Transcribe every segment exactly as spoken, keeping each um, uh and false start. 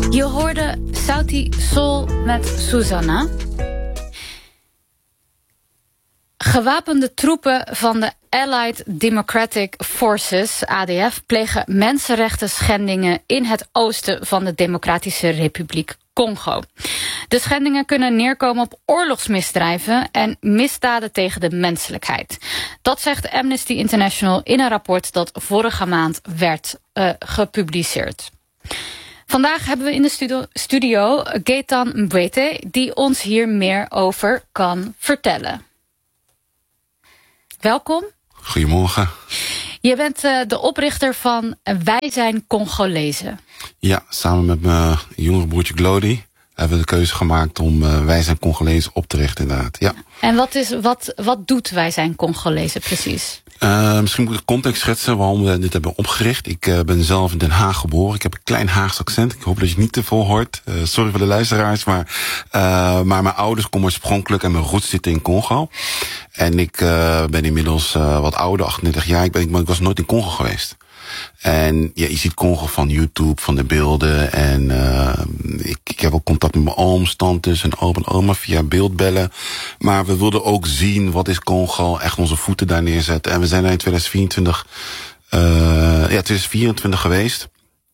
Je hoorde Sauti Sol met Susanna. Gewapende troepen van de Allied Democratic Forces, A D F, plegen mensenrechten schendingen in het oosten van de Democratische Republiek Congo. De schendingen kunnen neerkomen op oorlogsmisdrijven en misdaden tegen de menselijkheid. Dat zegt Amnesty International in een rapport dat vorige maand werd uh, gepubliceerd. Vandaag hebben we in de studio, studio Gaëtan Mbwete, die ons hier meer over kan vertellen. Welkom. Goedemorgen. Je bent uh, de oprichter van Wij zijn Congolezen. Ja, samen met mijn jongere broertje Glody hebben we de keuze gemaakt om uh, Wij zijn Congolezen op te richten, inderdaad. Ja. En wat, is, wat, wat doet Wij zijn Congolezen precies? Uh, misschien moet ik de context schetsen waarom we dit hebben opgericht. Ik uh, ben zelf in Den Haag geboren. Ik heb een klein Haags accent. Ik hoop dat je het niet te veel hoort. Uh, sorry voor de luisteraars. Maar, uh, maar mijn ouders komen oorspronkelijk en mijn roots zitten in Congo. En ik uh, ben inmiddels uh, wat ouder, achtentwintig jaar. Ik, ben, ik, ik was nooit in Congo geweest. En ja, je ziet Congo van YouTube, van de beelden. En uh, ik, ik heb ook contact met mijn ooms, tantes en opa en oma via beeldbellen. Maar we wilden ook zien wat is Congo, echt onze voeten daar neerzetten. En we zijn daar in tweeduizend vierentwintig, uh, ja, tweeduizend vierentwintig geweest.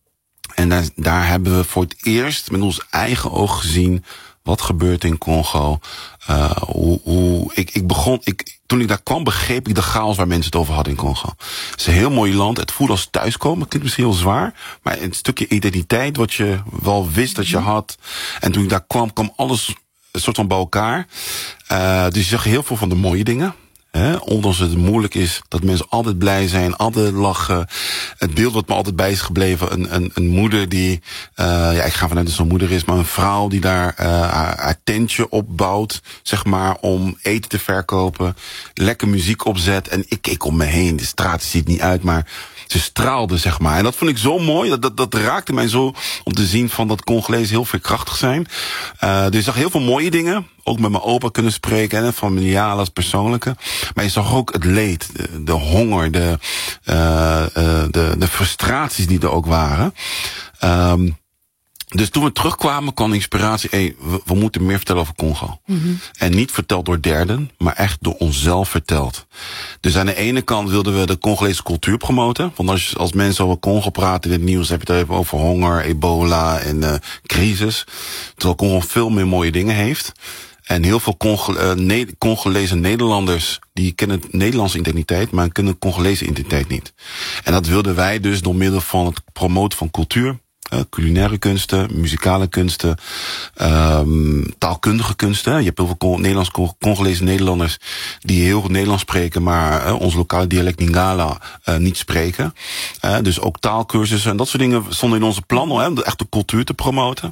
En daar, daar hebben we voor het eerst met ons eigen oog gezien wat gebeurt in Congo. Uh, hoe, hoe, ik, ik begon, ik, toen ik daar kwam, begreep ik de chaos waar mensen het over hadden in Congo. Het is een heel mooi land. Het voelde als thuiskomen. Het klinkt misschien heel zwaar. Maar een stukje identiteit wat je wel wist dat je had. En toen ik daar kwam, kwam alles een soort van bij elkaar. Uh, dus je zag heel veel van de mooie dingen. He, ondanks het moeilijk is dat mensen altijd blij zijn, altijd lachen. Het beeld wat me altijd bij is gebleven, een, een, een moeder die, uh, ja, ik ga vanuit dat zo'n moeder is, maar een vrouw die daar uh, haar, haar tentje opbouwt, zeg maar, om eten te verkopen, lekker muziek opzet. En ik keek om me heen, de straat ziet niet uit, maar ze straalde, zeg maar. En dat vond ik zo mooi, dat, dat, dat raakte mij zo om te zien van dat Congolezen heel veerkrachtig zijn. Uh, dus ik zag heel veel mooie dingen. Ook met mijn opa kunnen spreken, hè, familiaal als persoonlijke. Maar je zag ook het leed, de, de honger, de, uh, uh, de, de frustraties die er ook waren. Um, dus toen we terugkwamen, kwam de inspiratie, hey, we, we moeten meer vertellen over Congo. Mm-hmm. En niet verteld door derden, maar echt door onszelf verteld. Dus aan de ene kant wilden we de Congolese cultuur promoten. Want als, als mensen over Congo praten in het nieuws, heb je het even over honger, ebola en uh, crisis. Terwijl Congo veel meer mooie dingen heeft. En heel veel Congo, uh, ne- Congolese Nederlanders, die kennen Nederlandse identiteit, maar kennen Congolese identiteit niet. En dat wilden wij dus door middel van het promoten van cultuur, uh, culinaire kunsten, muzikale kunsten, um, taalkundige kunsten. Je hebt heel veel Nederlands, Congolese Nederlanders die heel goed Nederlands spreken, maar uh, ons lokale dialect Lingala uh, niet spreken. Uh, dus ook taalkursussen en dat soort dingen stonden in onze plannen, hè, om echt de cultuur te promoten.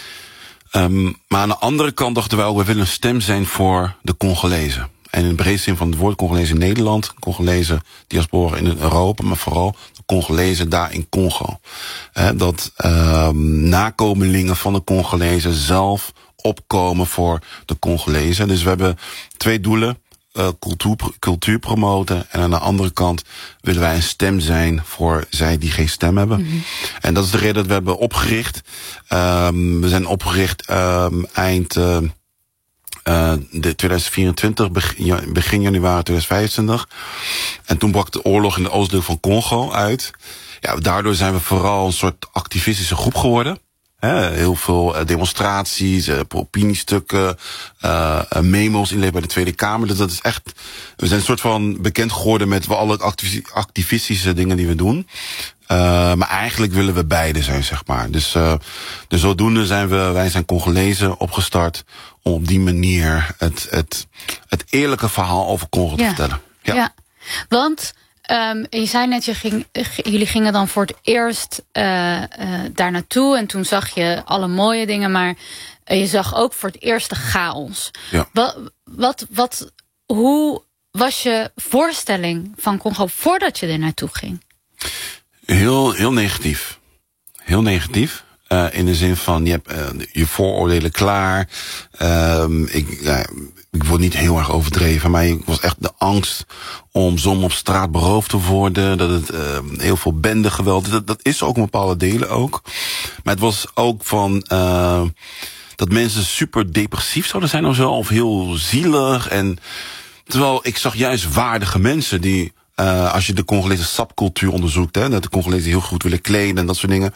Um, maar aan de andere kant dachten wij ook, we willen een stem zijn voor de Congolezen. En in de breedste zin van het woord, Congolezen in Nederland, Congolezen diaspora in Europa, maar vooral de Congolezen daar in Congo. He, dat um, nakomelingen van de Congolezen zelf opkomen voor de Congolezen. Dus we hebben twee doelen. Uh, cultuur, cultuur promoten. En aan de andere kant willen wij een stem zijn voor zij die geen stem hebben. Mm-hmm. En dat is de reden dat we hebben opgericht. Um, we zijn opgericht um, eind uh, uh, de tweeduizend vierentwintig, begin, begin januari tweeduizend vijfentwintig. En toen brak de oorlog in de oostdeel van Congo uit. Ja, daardoor zijn we vooral een soort activistische groep geworden. He, heel veel uh, demonstraties, uh, opiniestukken, uh, memo's inleveren bij de Tweede Kamer. Dus dat is echt, we zijn een soort van bekend geworden met alle activistische dingen die we doen. Uh, maar eigenlijk willen we beide zijn, zeg maar. Dus, uh, dus zodoende zijn we, wij zijn Congolezen opgestart om op die manier het, het, het eerlijke verhaal over Congo te ja. vertellen. Ja, ja. Want Um, je zei net, je ging, jullie gingen dan voor het eerst uh, uh, daar naartoe. En toen zag je alle mooie dingen. Maar uh, je zag ook voor het eerst de chaos. Ja. Wat, wat, wat, hoe was je voorstelling van Congo voordat je er naartoe ging? Heel, heel negatief. Heel negatief. Uh, in de zin van, je hebt uh, je vooroordelen klaar. Um, ik, ja, ik word niet heel erg overdreven, maar ik was echt de angst om zomaar op straat beroofd te worden. Dat het uh, heel veel bendegeweld, dat, dat is ook in bepaalde delen ook. Maar het was ook van uh, dat mensen super depressief zouden zijn of zo, of heel zielig. En terwijl ik zag juist waardige mensen die, uh, als je de Congolese sapcultuur onderzoekt, hè, dat de Congolezen heel goed willen kleden en dat soort dingen.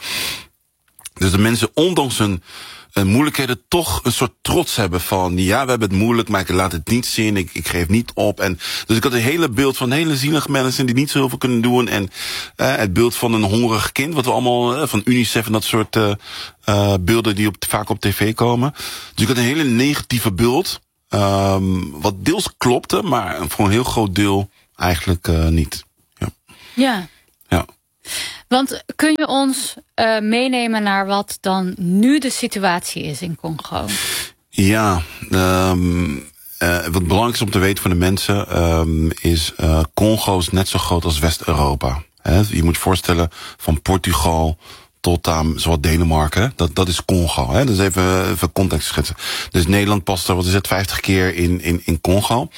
Dus de mensen, ondanks hun uh, moeilijkheden, toch een soort trots hebben van, ja, we hebben het moeilijk, maar ik laat het niet zien, ik, ik geef niet op. En dus ik had een hele beeld van hele zielige mensen die niet zo heel veel kunnen doen. En uh, het beeld van een hongerig kind, wat we allemaal, uh, van UNICEF en dat soort uh, uh, beelden die op, vaak op tv komen. Dus ik had een hele negatieve beeld, um, wat deels klopte, maar voor een heel groot deel eigenlijk uh, niet. Ja. Ja. Ja. Want kun je ons uh, meenemen naar wat dan nu de situatie is in Congo? Ja, um, uh, wat belangrijk is om te weten van de mensen, um, is uh, Congo is net zo groot als West-Europa. He, je moet je voorstellen, van Portugal tot aan zowat Denemarken, dat, dat is Congo. Hè? Dus even, even context schetsen. Dus Nederland past er, wat is het, vijftig keer in, in, in Congo.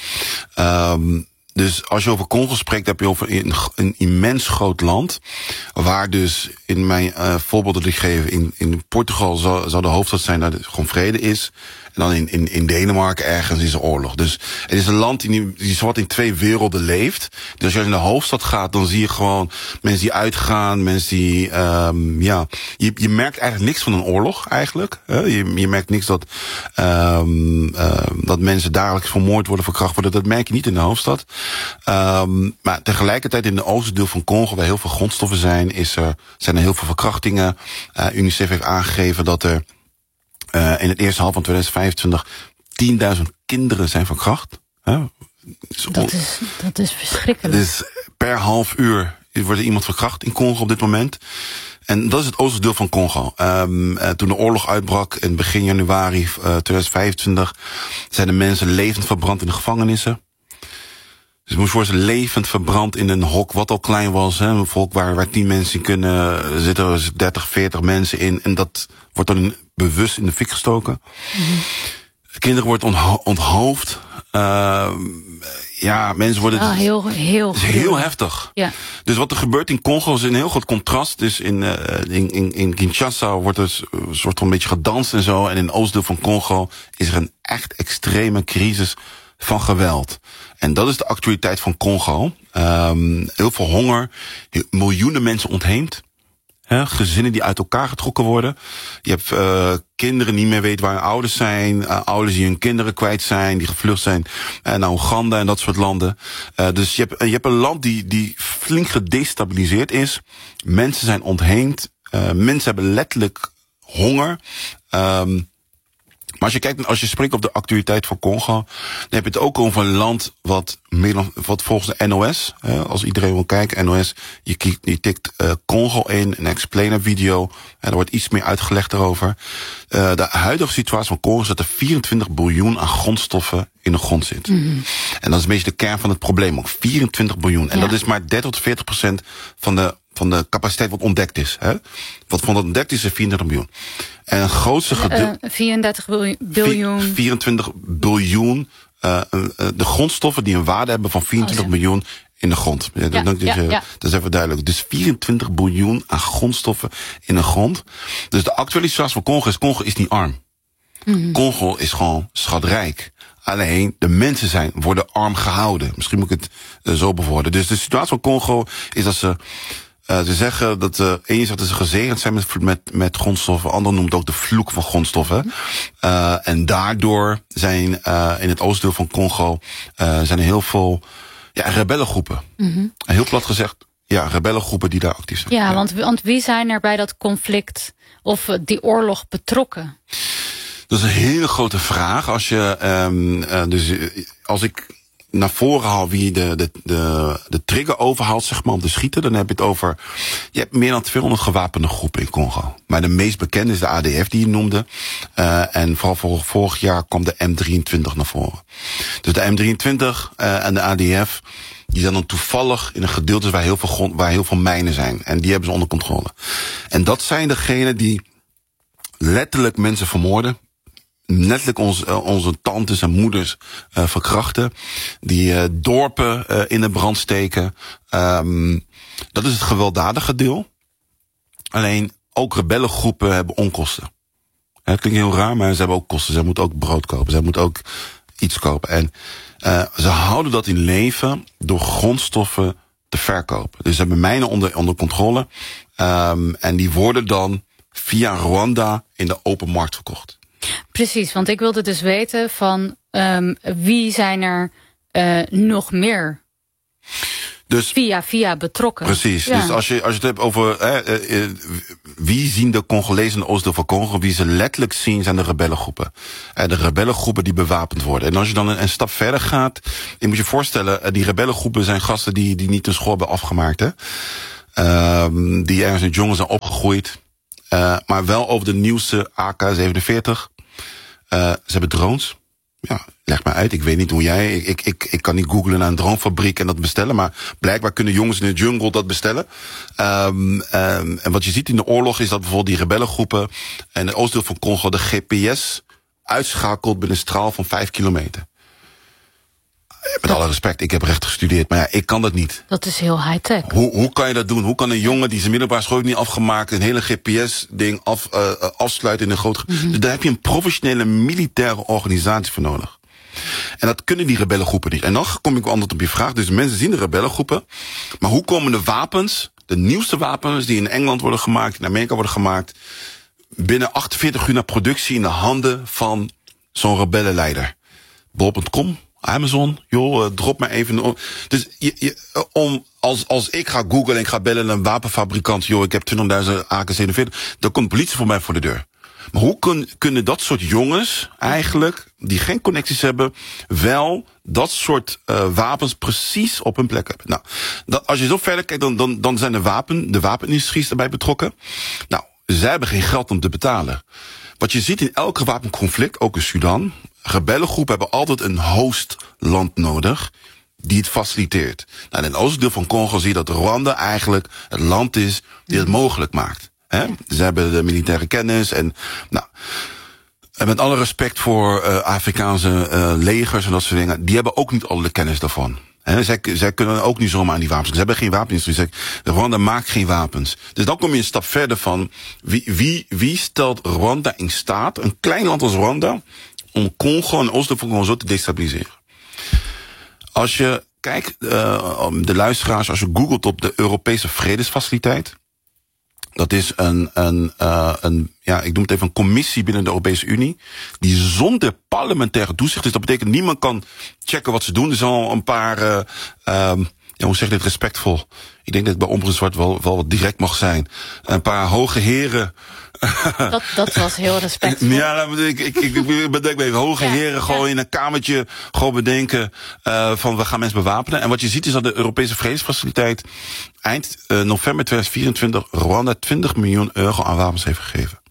Um, Dus als je over Congo spreekt, heb je over een, een immens groot land. Waar dus, in mijn uh, voorbeelden die ik geef, in, in Portugal zou, zou de hoofdstad zijn dat het gewoon vrede is. En dan in, in, in Denemarken ergens is er oorlog. Dus het is een land die, die zowat in twee werelden leeft. Dus als je in de hoofdstad gaat, dan zie je gewoon mensen die uitgaan, mensen die, um, ja, je, je merkt eigenlijk niks van een oorlog eigenlijk. Hè? Je, je merkt niks dat, um, uh, dat mensen dagelijks vermoord worden, verkracht worden. Dat merk je niet in de hoofdstad. Um, maar tegelijkertijd in de oostendeel van Congo, waar heel veel grondstoffen zijn, is er, zijn er heel veel verkrachtingen. Uh, UNICEF heeft aangegeven dat er Uh, in het eerste half van tweeduizend vijfentwintig tienduizend kinderen zijn verkracht. Huh? Dat is, dat is verschrikkelijk. Dus per half uur wordt er iemand verkracht in Congo op dit moment. En dat is het oostendeel van Congo. Um, uh, toen de oorlog uitbrak in begin januari uh, tweeduizend vijfentwintig... zijn de mensen levend verbrand in de gevangenissen. Dus je moet je voorstellen, levend verbrand in een hok wat al klein was. Hè, een volk waar, waar tien mensen in kunnen, zitten er dertig, veertig mensen in. En dat wordt dan bewust in de fik gestoken. Mm-hmm. Kinderen worden ontho- onthoofd. Uh, ja, mensen worden... Ah, heel, heel, het is heel heftig. Ja. Dus wat er gebeurt in Congo is een heel groot contrast. Dus in, uh, in, in, in Kinshasa wordt er een soort van een beetje gedanst en zo. En in het oostdeel van Congo is er een echt extreme crisis van geweld. En dat is de actualiteit van Congo. Um, heel veel honger, miljoenen mensen ontheemd. He, gezinnen die uit elkaar getrokken worden. Je hebt uh, kinderen die niet meer weten waar hun ouders zijn. Uh, ouders die hun kinderen kwijt zijn, die gevlucht zijn uh, naar Oeganda en dat soort landen. Uh, dus je hebt, je hebt een land die, die flink gedestabiliseerd is. Mensen zijn ontheemd. Uh, mensen hebben letterlijk honger. Um, Maar als je kijkt, als je spreekt op de actualiteit van Congo, dan heb je het ook over een land wat, wat volgens de N O S, hè, als iedereen wil kijken, N O S, je, kiekt, je tikt uh, Congo in, een explainer video, en er wordt iets meer uitgelegd erover. Uh, de huidige situatie van Congo is dat er vierentwintig biljoen aan grondstoffen in de grond zit. Mm-hmm. En dat is een beetje de kern van het probleem ook, vierentwintig biljoen. En ja. Dat is maar dertig tot veertig procent van de van de capaciteit wat ontdekt is. Hè? Wat van dat ontdekt is, is vierentwintig biljoen. En het grootste gedeelte... Uh, vierendertig biljoen. vierentwintig biljoen. Uh, uh, de grondstoffen die een waarde hebben van vierentwintig oh, ja. biljoen in de grond. Ja, ja, dat, ja, is, ja. dat is even duidelijk. Dus vierentwintig biljoen aan grondstoffen in de grond. Dus de actuele situatie van Congo is, Congo is niet arm. Mm-hmm. Congo is gewoon schatrijk. Alleen de mensen zijn, worden arm gehouden. Misschien moet ik het uh, zo bewoorden. Dus de situatie van Congo is dat ze... Uh, ze zeggen dat uh, één zegt dat ze gezegend zijn met, met, met grondstoffen. Ander noemt ook de vloek van grondstoffen. Uh, en daardoor zijn uh, in het oostdeel van Congo uh, zijn er heel veel ja, rebellengroepen. Mm-hmm. Heel plat gezegd, ja, rebellengroepen die daar actief zijn. Ja, ja. Want, want wie zijn er bij dat conflict of die oorlog betrokken? Dat is een hele grote vraag. Als je, um, uh, dus als ik naar voren haal wie de, de, de, de trigger overhaalt, zeg maar, om te schieten, dan heb je het over, je hebt meer dan tweehonderd gewapende groepen in Congo. Maar de meest bekende is de A D F die je noemde. Uh, en vooral voor, vorig jaar kwam de M drieëntwintig naar voren. Dus de M drieëntwintig uh, en de A D F, die zijn dan toevallig in een gedeelte waar heel veel grond, waar heel veel mijnen zijn. En die hebben ze onder controle. En dat zijn degenen die letterlijk mensen vermoorden. Letterlijk ons, uh, onze tantes en moeders uh, verkrachten. Die uh, dorpen uh, in de brand steken. Um, dat is het gewelddadige deel. Alleen ook rebellengroepen hebben onkosten. Het klinkt heel raar, maar ze hebben ook kosten. Ze moeten ook brood kopen, ze moeten ook iets kopen. En uh, ze houden dat in leven door grondstoffen te verkopen. Dus ze hebben mijnen onder, onder controle. Um, en die worden dan via Rwanda in de open markt verkocht. Precies, want ik wilde dus weten van um, wie zijn er uh, nog meer dus, via via betrokken. Precies, ja. Dus als je, als je het hebt over eh, eh, wie zien de Congolezen in de Oostdeel van Congo, wie ze letterlijk zien zijn de rebellengroepen. Eh, de rebellengroepen die bewapend worden. En als je dan een, een stap verder gaat, je moet je voorstellen, eh, die rebellengroepen zijn gasten die, die niet een school hebben afgemaakt. Hè? Uh, die ergens in jongen zijn opgegroeid. Uh, maar wel over de nieuwste A K zevenenveertig. Uh, ze hebben drones. Ja, leg maar uit. Ik weet niet hoe jij... Ik, ik, ik, ik kan niet googlen naar een dronefabriek en dat bestellen. Maar blijkbaar kunnen jongens in de jungle dat bestellen. Um, um, en wat je ziet in de oorlog is dat bijvoorbeeld die rebellengroepen en het oostdeel van Congo de G P S uitschakelt binnen een straal van vijf kilometer. Met alle respect, ik heb recht gestudeerd, maar ja, ik kan dat niet. Dat is heel high-tech. Hoe, hoe kan je dat doen? Hoe kan een jongen die zijn middelbare school niet afgemaakt een hele G P S-ding af, uh, afsluiten in een groot... Mm-hmm. Dus daar heb je een professionele militaire organisatie voor nodig. En dat kunnen die rebellengroepen niet. En dan kom ik antwoord op je vraag. Dus mensen zien de rebellengroepen, maar hoe komen de wapens, de nieuwste wapens die in Engeland worden gemaakt, in Amerika worden gemaakt, binnen achtenveertig uur na productie in de handen van zo'n rebellenleider? bol punt com, Amazon, joh, uh, drop maar even. Dus je, je, om, als, als ik ga googlen en ik ga bellen naar een wapenfabrikant, joh, ik heb twintigduizend A K zevenenveertig, dan komt de politie voor mij voor de deur. Maar hoe kun, kunnen dat soort jongens eigenlijk, die geen connecties hebben, wel dat soort uh, wapens precies op hun plek hebben? Nou, dat, als je zo verder kijkt, dan, dan, dan zijn de, wapen, de wapenindustries erbij betrokken. Nou, zij hebben geen geld om te betalen. Wat je ziet in elk wapenconflict, ook in Sudan, rebellengroepen hebben altijd een hostland nodig die het faciliteert. Nou, in het oostdeel van Congo zie je dat Rwanda eigenlijk het land is die het mogelijk maakt. He? Ze hebben de militaire kennis en, nou, en met alle respect voor uh, Afrikaanse uh, legers en dat soort dingen, die hebben ook niet alle de kennis daarvan. He, zij, zij kunnen ook niet zomaar aan die wapens. Ze hebben geen wapenindustrie. Rwanda maakt geen wapens. Dus dan kom je een stap verder van wie, wie, wie stelt Rwanda in staat, een klein land als Rwanda, om Congo en Oosten van Congo zo te destabiliseren. Als je kijkt, uh, de luisteraars, als je googelt op de Europese Vredesfaciliteit, dat is een, een, uh, een, ja, ik noem het even een commissie binnen de Europese Unie, die zonder parlementaire toezicht, dus dat betekent niemand kan checken wat ze doen. Er zijn al een paar, uh, um, ja, hoe zeg je dit respectvol? Ik denk dat het bij Omroep Zwart wel, wel wat direct mag zijn. Een paar hoge heren. Dat, dat was heel respectvol. Ja, ik, ik, ik bedenk me even, hoge ja, heren gewoon ja. in een kamertje gewoon bedenken uh, van we gaan mensen bewapenen. En wat je ziet is dat de Europese Vredesfaciliteit eind uh, november tweeduizend vierentwintig Rwanda twintig miljoen euro aan wapens heeft gegeven.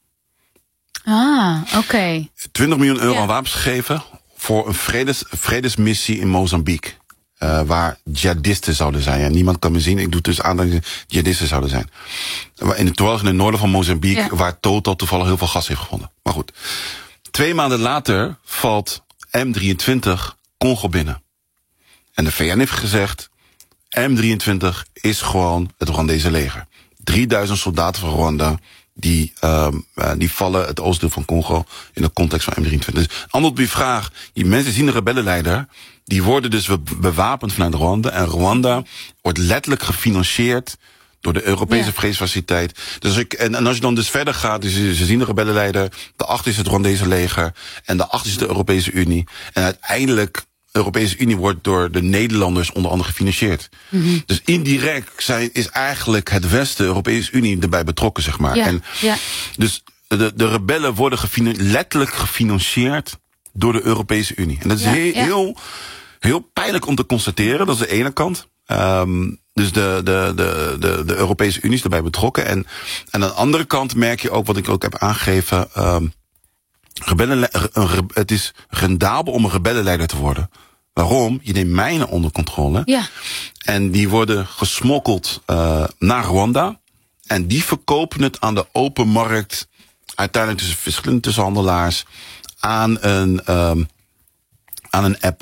Ah, oké. Okay. twintig miljoen euro ja. aan wapens gegeven voor een vredes, vredesmissie in Mozambique. Uh, waar jihadisten zouden zijn. Ja, niemand kan me zien. Ik doe dus aan dat jihadisten zouden zijn. In het, in het noorden van Mozambique, ja. waar Total toevallig heel veel gas heeft gevonden. Maar goed. Twee maanden later valt M drieëntwintig Congo binnen. En de V N heeft gezegd, M drieëntwintig is gewoon het Rwandese leger. drieduizend soldaten van Rwanda, die, um, uh, die vallen het oostdeel van Congo in de context van M drieëntwintig. Dus antwoord op die vraag, die mensen zien de rebellenleider, die worden dus bewapend vanuit Rwanda. En Rwanda wordt letterlijk gefinancierd door de Europese ja. Vredesfaciliteit. Dus ik, en, en als je dan dus verder gaat, dus ze, ze zien de rebellenleider, daarachter is het Rwandese leger, en daarachter is de Europese Unie. En uiteindelijk, de Europese Unie wordt door de Nederlanders onder andere gefinancierd. Mm-hmm. Dus indirect zijn, is eigenlijk het Westen, de Europese Unie, erbij betrokken, zeg maar. Ja. En ja. Dus de, de rebellen worden gefina- letterlijk gefinancierd door de Europese Unie. En dat is ja, heel, ja. heel, heel pijnlijk om te constateren. Dat is de ene kant. Um, dus de, de, de, de, de Europese Unie is erbij betrokken. En, en aan de andere kant merk je ook, wat ik ook heb aangegeven, um, rebellen, een, het is rendabel om een rebellenleider te worden. Waarom? Je neemt mijnen onder controle. Ja. En die worden gesmokkeld uh, naar Rwanda. En die verkopen het aan de open markt, uiteindelijk tussen verschillende tussenhandelaars, aan een, um, aan een Apple,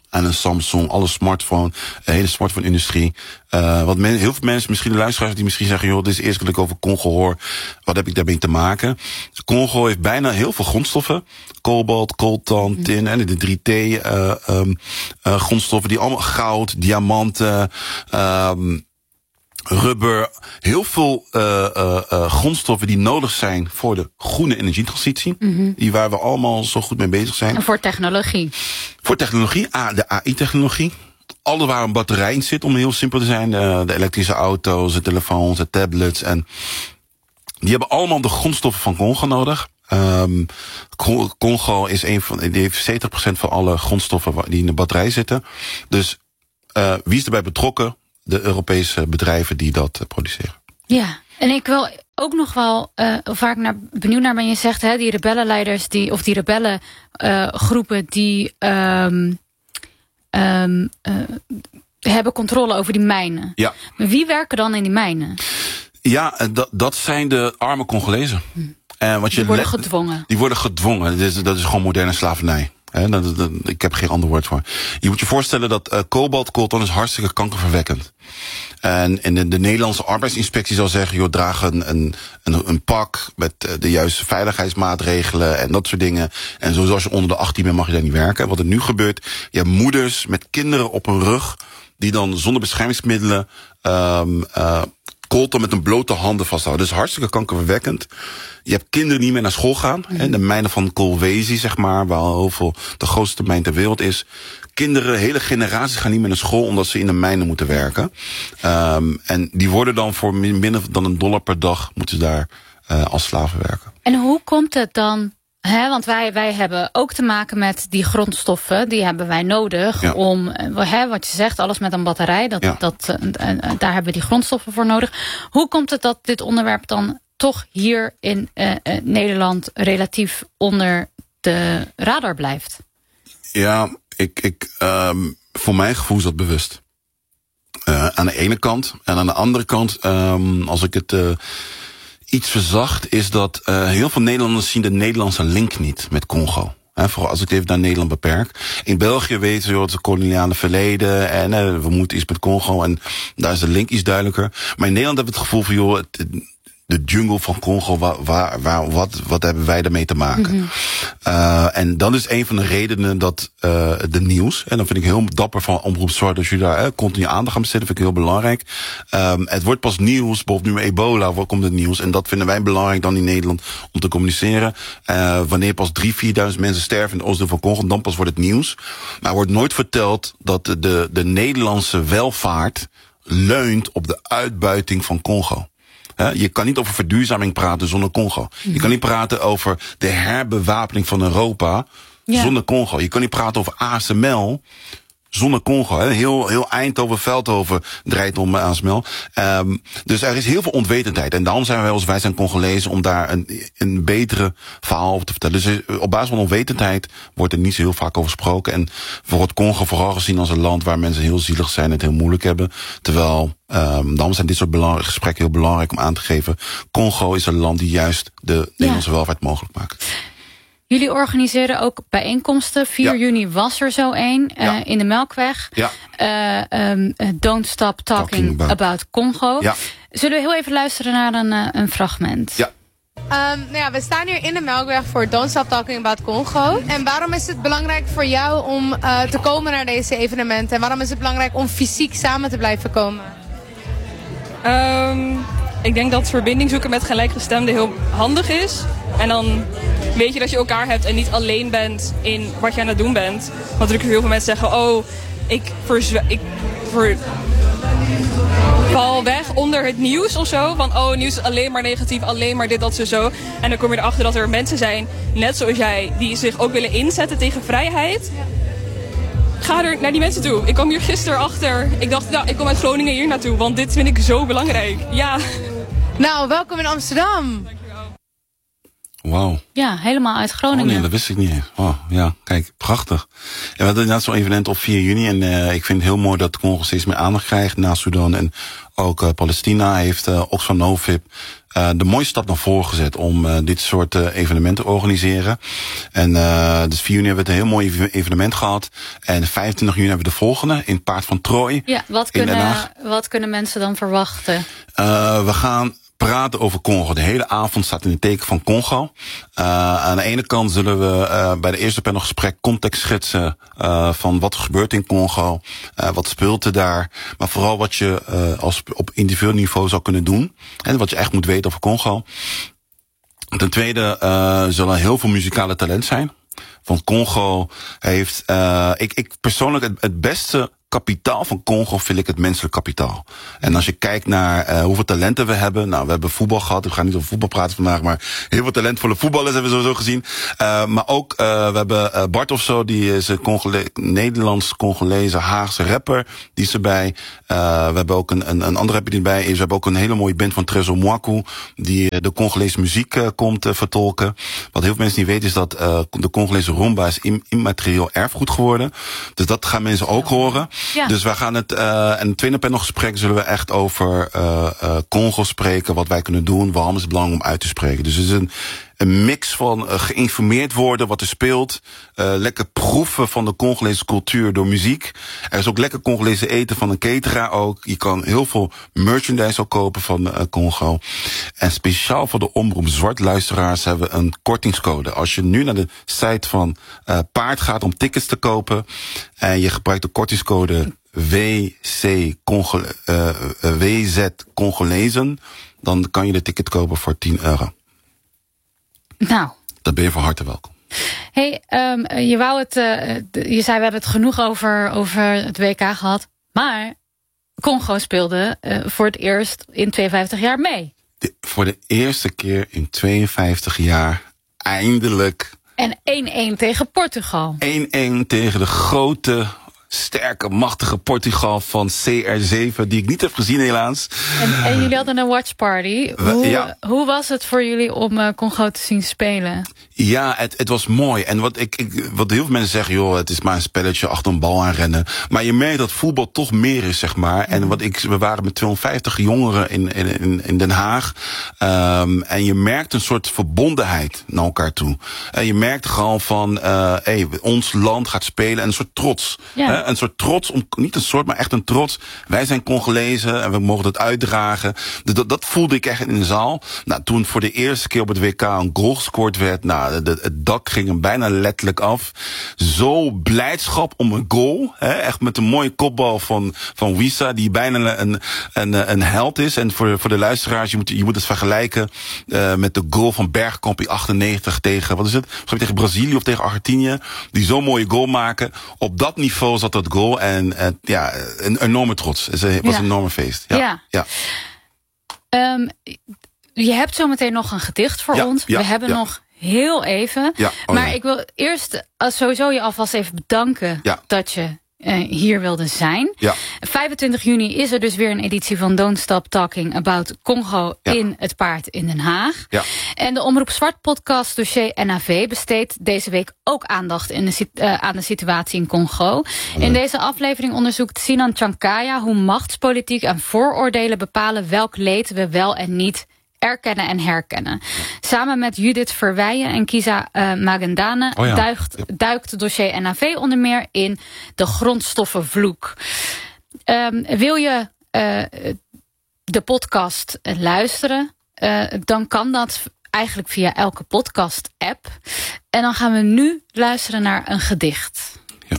aan een Samsung, alle smartphone, de hele smartphone-industrie. Uh, wat men, heel veel mensen, misschien de luisteraars die misschien zeggen, joh, dit is de eerste keer dat ik over Congo hoor. Wat heb ik daarmee te maken? Congo heeft bijna heel veel grondstoffen. Kobalt, coltan, tin en de drie T uh, um, uh, grondstoffen die allemaal goud, diamanten, um, rubber, heel veel uh, uh, uh, grondstoffen die nodig zijn voor de groene energietransitie. Mm-hmm. Die waar we allemaal zo goed mee bezig zijn. En voor technologie. Voor technologie, de A I-technologie. Alle waar een batterij in zit, om heel simpel te zijn. De, de elektrische auto's, de telefoons, de tablets. En die hebben allemaal de grondstoffen van Congo nodig. Um, Congo is een van, die heeft zeventig procent van alle grondstoffen die in de batterij zitten. Dus uh, wie is erbij betrokken? De Europese bedrijven die dat uh, produceren. Ja, en ik wil ook nog wel uh, vaak naar, benieuwd naar ben. Je zegt, hè, die rebellenleiders die, of die rebellengroepen uh, die um, um, uh, hebben controle over die mijnen. Ja. Maar wie werken dan in die mijnen? Ja, dat, dat zijn de arme Congolezen. Hm. En wat je die worden let, gedwongen. Die worden gedwongen. Dat is, dat is gewoon moderne slavernij. He, dat, dat, ik heb geen ander woord voor. Je moet je voorstellen dat uh, kobalt, coltan is hartstikke kankerverwekkend. En, en de, de Nederlandse arbeidsinspectie zal zeggen, joh, draag een, een, een, een pak met uh, de juiste veiligheidsmaatregelen en dat soort dingen. En zoals je onder de achttien bent, mag je daar niet werken. Wat er nu gebeurt, je hebt moeders met kinderen op hun rug die dan zonder beschermingsmiddelen um, uh, coltan met een blote handen vasthouden. Dat is hartstikke kankerverwekkend. Je hebt kinderen die niet meer naar school gaan. Mm. Hè, de mijnen van Kolwezi, zeg maar, waar heel veel de grootste mijn ter wereld is. Kinderen, hele generaties gaan niet meer naar school omdat ze in de mijnen moeten werken. Um, en die worden dan voor minder dan een dollar per dag moeten ze daar uh, als slaven werken. En hoe komt het dan? He, want wij, wij hebben ook te maken met die grondstoffen. Die hebben wij nodig ja. om, he, wat je zegt, alles met een batterij. Dat, ja. dat, uh, daar hebben we die grondstoffen voor nodig. Hoe komt het dat dit onderwerp dan toch hier in uh, uh, Nederland relatief onder de radar blijft? Ja, ik, ik, um, voor mijn gevoel is dat bewust. Uh, aan de ene kant. En aan de andere kant, um, als ik het Uh, iets verzacht, is dat uh, heel veel Nederlanders zien de Nederlandse link niet met Congo. He, vooral als ik het even naar Nederland beperk. In België weten ze, joh, het is het koloniale verleden en uh, we moeten iets met Congo en daar is de link iets duidelijker. Maar in Nederland hebben we het gevoel van, joh, het, de jungle van Congo, waar, waar, waar, wat, wat hebben wij ermee te maken? Mm-hmm. Uh, en dat is een van de redenen dat uh, de nieuws, en dan vind ik heel dapper van Omroep Zwart, als je daar uh, continu aandacht aan besteedt, vind ik heel belangrijk. Um, het wordt pas nieuws, bijvoorbeeld nu met ebola, waar komt het nieuws? En dat vinden wij belangrijk dan in Nederland om te communiceren. Uh, wanneer pas drie, vierduizend mensen sterven in het oosten van Congo, dan pas wordt het nieuws. Maar er wordt nooit verteld dat de, de, de Nederlandse welvaart leunt op de uitbuiting van Congo. Je kan niet over verduurzaming praten zonder Congo. Mm-hmm. Je kan niet praten over de herbewapening van Europa ja. zonder Congo. Je kan niet praten over A S M L zonder Congo. Heel, heel Eindhoven, Veldhoven draait om A S M L. Um, dus er is heel veel onwetendheid. En daarom zijn wij als wij zijn Congolezen om daar een, een betere verhaal over te vertellen. Dus op basis van onwetendheid wordt er niet zo heel vaak over gesproken. En wordt Congo vooral gezien als een land waar mensen heel zielig zijn en het heel moeilijk hebben. Terwijl Um, daarom zijn dit soort belang- gesprekken heel belangrijk om aan te geven. Congo is een land die juist de ja. Nederlandse welvaart mogelijk maakt. Jullie organiseren ook bijeenkomsten. vier juni was er zo één uh, ja. in de Melkweg. Ja. Uh, um, Don't Stop Talking, Talking about. about Congo. Ja. Zullen we heel even luisteren naar een, uh, een fragment? Ja. Um, nou ja, we staan hier in de Melkweg voor Don't Stop Talking About Congo. En waarom is het belangrijk voor jou om uh, te komen naar deze evenementen? En waarom is het belangrijk om fysiek samen te blijven komen? Um, ik denk dat verbinding zoeken met gelijkgestemden heel handig is. En dan weet je dat je elkaar hebt en niet alleen bent in wat je aan het doen bent. Want natuurlijk heel veel mensen zeggen, oh, ik, verzwe- ik ver- val weg onder het nieuws of zo. Van, oh, nieuws is alleen maar negatief, alleen maar dit, dat, zo, zo. En dan kom je erachter dat er mensen zijn, net zoals jij, die zich ook willen inzetten tegen vrijheid. Ga er naar die mensen toe. Ik kwam hier gisteren achter. Ik dacht, nou, ik kom uit Groningen hier naartoe, want dit vind ik zo belangrijk. Ja. Nou, welkom in Amsterdam. Wauw. Ja, helemaal uit Groningen. Oh nee, dat wist ik niet. Oh, ja, kijk, prachtig. En we hadden inderdaad zo'n evenement op vier juni. En uh, ik vind het heel mooi dat Congo steeds meer aandacht krijgt na Sudan. En ook uh, Palestina heeft uh, Oxfam Novib uh, de mooie stap naar voren gezet om uh, dit soort uh, evenementen te organiseren. En uh, dus vier juni hebben we een heel mooi evenement gehad. En vijfentwintig juni hebben we de volgende in Paard van Troje. Ja, wat kunnen, wat kunnen mensen dan verwachten? Uh, we gaan praten over Congo. De hele avond staat in het teken van Congo. Uh, aan de ene kant zullen we uh, bij de eerste panelgesprek context schetsen uh, van wat er gebeurt in Congo, uh, wat speelt er daar, maar vooral wat je uh, als op individueel niveau zou kunnen doen en wat je echt moet weten over Congo. Ten tweede uh, zullen heel veel muzikale talent zijn. Want Congo heeft, uh, ik, ik persoonlijk het, het beste kapitaal van Congo vind ik het menselijk kapitaal. En als je kijkt naar uh, hoeveel talenten we hebben. Nou, we hebben voetbal gehad. We gaan niet over voetbal praten vandaag. Maar heel veel talentvolle voetballers hebben we sowieso gezien. Uh, maar ook, uh, we hebben uh, Bart of zo. Die is een Congole- Nederlands-Congolese Haagse rapper. Die is erbij. Uh, we hebben ook een, een, een andere rapper die erbij is. We hebben ook een hele mooie band van Trezor Mwaku. Die uh, de Congolese muziek uh, komt uh, vertolken. Wat heel veel mensen niet weten is dat uh, de Congolese rumba is im- immaterieel erfgoed geworden. Dus dat gaan mensen ook horen. Ja. Dus wij gaan het, uh, en het tweede panelgesprek zullen we echt over uh, uh, Congo spreken, wat wij kunnen doen, waarom is het belangrijk om uit te spreken. Dus het is een, een mix van uh, geïnformeerd worden wat er speelt, uh, lekker proeven van de Congolese cultuur door muziek. Er is ook lekker Congolese eten van een cateraar ook. Je kan heel veel merchandise ook kopen van uh, Congo. En speciaal voor de Omroep Zwart luisteraars hebben we een kortingscode. Als je nu naar de site van uh, Paard gaat om tickets te kopen en je gebruikt de kortingscode W C Congo, uh, W Z Congolezen, dan kan je de ticket kopen voor tien euro. Nou. Dan ben je van harte welkom. Hey, um, je wou het, uh, je zei we hebben het genoeg over, over het W K gehad, maar Congo speelde uh, voor het eerst in tweeënvijftig jaar mee. De, voor de eerste keer in tweeënvijftig jaar eindelijk. En één-één tegen Portugal. één-één tegen de grote, sterke, machtige Portugal van C R zeven, die ik niet heb gezien helaas. En, en jullie hadden een watchparty. Hoe, ja. hoe was het voor jullie om uh, Congo te zien spelen? Ja, het, het was mooi. En wat, ik, ik, wat heel veel mensen zeggen, joh, het is maar een spelletje achter een bal aan rennen. Maar je merkt dat voetbal toch meer is, zeg maar. En wat ik, we waren met tweehonderdvijftig jongeren in, in, in Den Haag. Um, en je merkt een soort verbondenheid naar elkaar toe. En je merkt gewoon van, uh, hey, ons land gaat spelen en een soort trots. Ja. Hè? Een soort trots, om, niet een soort, maar echt een trots. Wij zijn Congolezen en we mogen het uitdragen. Dus dat, dat voelde ik echt in de zaal. Nou, toen voor de eerste keer op het W K een goal gescoord werd, nou, De, het dak ging hem bijna letterlijk af. Zo blijdschap om een goal. Hè? Echt met een mooie kopbal van, van Wissa, die bijna een, een, een held is. En voor, voor de luisteraars, je moet, je moet het vergelijken uh, met de goal van Bergkamp in achtennegentig tegen, wat is het? Tegen Brazilië of tegen Argentinië. Die zo'n mooie goal maken. Op dat niveau zat dat goal. En uh, ja, een enorme trots. Het was ja. een enorme feest. Ja. ja. ja. Um, je hebt zometeen nog een gedicht voor ja, ons. Ja, We hebben ja. nog heel even. Ja, oh maar ja. ik wil eerst sowieso je alvast even bedanken ja. dat je uh, hier wilde zijn. Ja. vijfentwintig juni is er dus weer een editie van Don't Stop Talking About Congo ja. in het Paard in Den Haag. Ja. En de Omroep Zwart podcast dossier N A V besteedt deze week ook aandacht in de, uh, aan de situatie in Congo. Ja. In deze aflevering onderzoekt Sinan Chankaya hoe machtspolitiek en vooroordelen bepalen welk leed we wel en niet erkennen en herkennen. Samen met Judith Verweijen en Kisa uh, Magendane oh ja. duikt, duikt het dossier N A V onder meer in de grondstoffenvloek. Um, wil je uh, de podcast uh, luisteren, uh, dan kan dat eigenlijk via elke podcast-app. En dan gaan we nu luisteren naar een gedicht. Ja.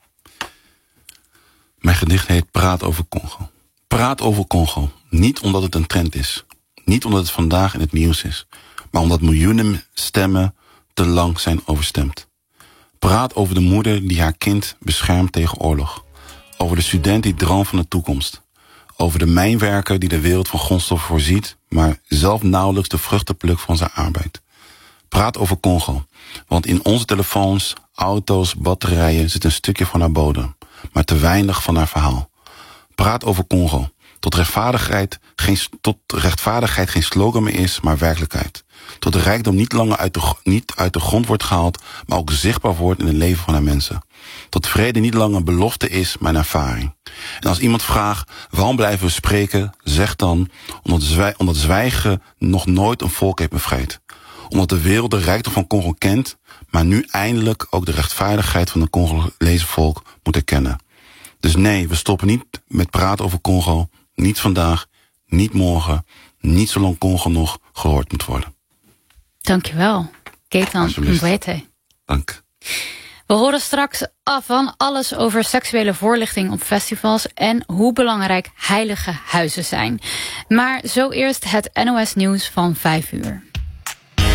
Mijn gedicht heet Praat over Congo. Praat over Congo. Niet omdat het een trend is. Niet omdat het vandaag in het nieuws is, maar omdat miljoenen stemmen te lang zijn overstemd. Praat over de moeder die haar kind beschermt tegen oorlog. Over de student die droomt van de toekomst. Over de mijnwerker die de wereld van grondstoffen voorziet, maar zelf nauwelijks de vruchten plukt van zijn arbeid. Praat over Congo, want in onze telefoons, auto's, batterijen zit een stukje van haar bodem, maar te weinig van haar verhaal. Praat over Congo. Tot rechtvaardigheid, geen, tot rechtvaardigheid geen slogan meer is, maar werkelijkheid. Tot de rijkdom niet langer uit de, niet uit de grond wordt gehaald, maar ook zichtbaar wordt in het leven van de mensen. Tot vrede niet langer een belofte is, maar een ervaring. En als iemand vraagt, waarom blijven we spreken? Zeg dan, omdat, zwij, omdat zwijgen nog nooit een volk heeft bevrijd. Omdat de wereld de rijkdom van Congo kent, maar nu eindelijk ook de rechtvaardigheid van het Congolese volk moet erkennen. Dus nee, we stoppen niet met praten over Congo. Niet vandaag, niet morgen, niet zolang Congo nog gehoord moet worden. Dankjewel, Gaëtan Mbwete. Dank. We horen straks af van alles over seksuele voorlichting op festivals en hoe belangrijk heilige huizen zijn. Maar zo eerst het N O S Nieuws van vijf uur.